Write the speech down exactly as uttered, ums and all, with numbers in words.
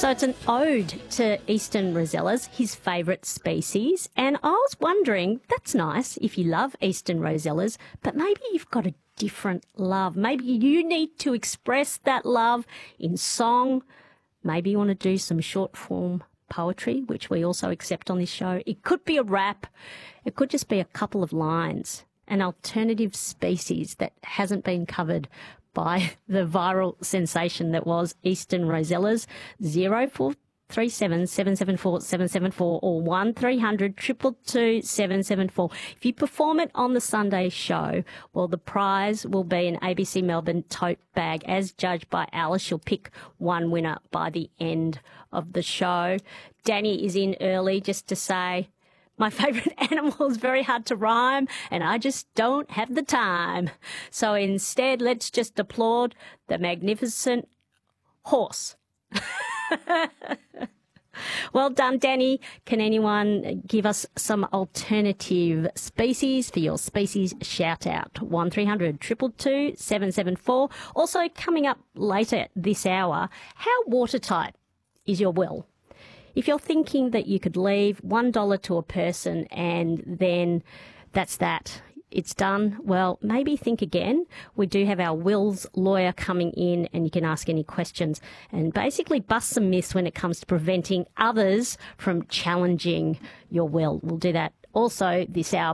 So it's an ode to eastern rosellas, his favourite species. And I was wondering, that's nice if you love eastern rosellas, but maybe you've got a different love. Maybe you need to express that love in song. Maybe you want to do some short form poetry, which we also accept on this show. It could be a rap. It could just be a couple of lines. An alternative species that hasn't been covered by the viral sensation that was eastern rosellas. Zero four three seven seven seven four seven seven four or one three hundred two two two seven seven four. If you perform it on the Sunday show, well, the prize will be an A B C Melbourne tote bag, as judged by Alice. She'll pick one winner by the end of the show. Danny is in early just to say, my favourite animal is very hard to rhyme and I just don't have the time. So instead, let's just applaud the magnificent horse. Well done, Danny. Can anyone give us some alternative species for your species shout out? one three hundred two two two seven seven four. Also coming up later this hour, how watertight is your well? If you're thinking that you could leave one dollar to a person and then that's that, it's done, well, maybe think again. We do have our wills lawyer coming in and you can ask any questions and basically bust some myths when it comes to preventing others from challenging your will. We'll do that also this hour.